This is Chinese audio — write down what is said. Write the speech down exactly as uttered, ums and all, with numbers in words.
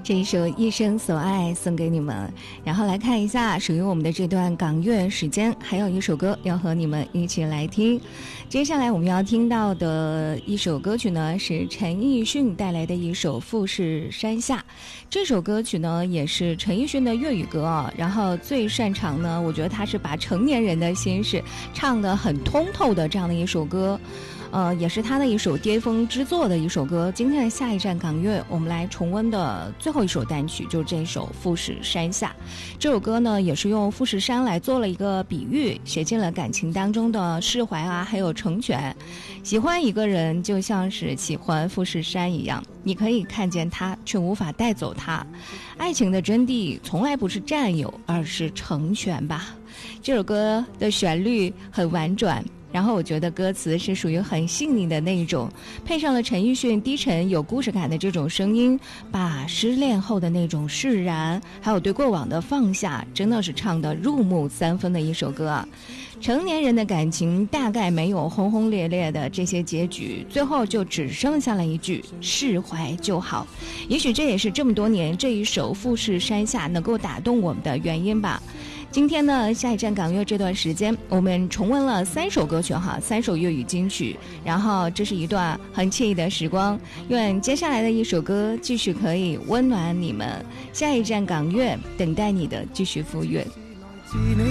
这一首《一生所爱》送给你们，然后来看一下属于我们的这段港乐时间，还有一首歌要和你们一起来听。接下来我们要听到的一首歌曲呢，是陈奕迅带来的一首《富士山下》。这首歌曲呢，也是陈奕迅的粤语歌啊。然后最擅长呢，我觉得他是把成年人的心事唱得很通透的这样的一首歌。呃，也是他的一首巅峰之作的一首歌。今天的下一站港乐，我们来重温的最后一首单曲就是这首《富士山下》。这首歌呢，也是用富士山来做了一个比喻，写进了感情当中的释怀啊，还有成全。喜欢一个人就像是喜欢富士山一样，你可以看见他，却无法带走他。爱情的真谛从来不是占有，而是成全吧。这首歌的旋律很婉转，然后我觉得歌词是属于很细腻的那一种，配上了陈奕迅低沉有故事感的这种声音，把失恋后的那种释然，还有对过往的放下，真的是唱得入木三分的一首歌啊。成年人的感情大概没有轰轰烈烈的这些结局，最后就只剩下了一句释怀就好。也许这也是这么多年这一首《富士山下》能够打动我们的原因吧。今天呢，下一站港乐这段时间，我们重温了三首歌曲哈，三首粤语金曲，然后这是一段很惬意的时光。愿接下来的一首歌继续可以温暖你们。下一站港乐，等待你的继续赴约。